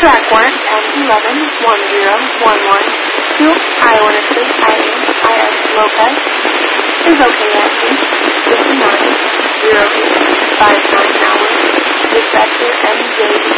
track warrant M111011 to eyewitnesses I.S. Lopez is okay at 8:59:08:59 hours. Dispatcher M.J.